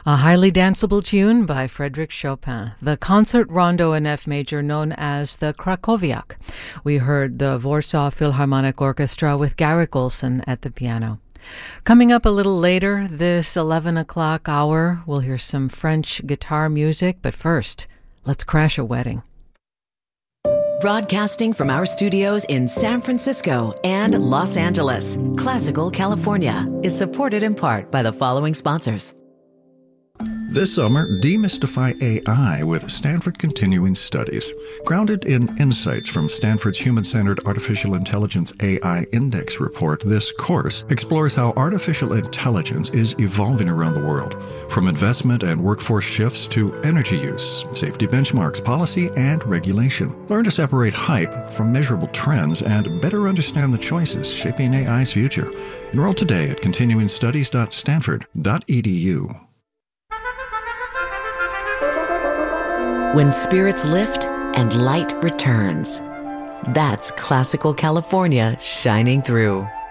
A highly danceable tune by Frédéric Chopin, the concert rondo in F major known as the Krakowiak. We heard the Warsaw Philharmonic Orchestra with Garrick Olson at the piano. Coming up a little later, this 11 o'clock hour, we'll hear some French guitar music, but first, let's crash a wedding. Broadcasting from our studios in San Francisco and Los Angeles, Classical California is supported in part by the following sponsors. This summer, demystify AI with Stanford Continuing Studies. Grounded in insights from Stanford's Human-Centered Artificial Intelligence AI Index report, this course explores how artificial intelligence is evolving around the world, from investment and workforce shifts to energy use, safety benchmarks, policy, and regulation. Learn to separate hype from measurable trends and better understand the choices shaping AI's future. Enroll today at continuingstudies.stanford.edu. When spirits lift and light returns, that's Classical California shining through.